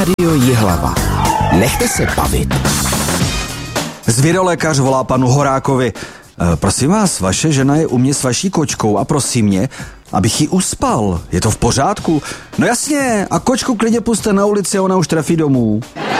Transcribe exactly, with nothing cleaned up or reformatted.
Rádio Jihlava. Nechte se bavit. Zvěrolékař volá panu Horákovi. E, prosím vás, vaše žena je u mě s vaší kočkou a prosím mě, abych ji uspal. Je to v pořádku? No jasně, a kočku klidně puste na ulici a ona už trefí domů.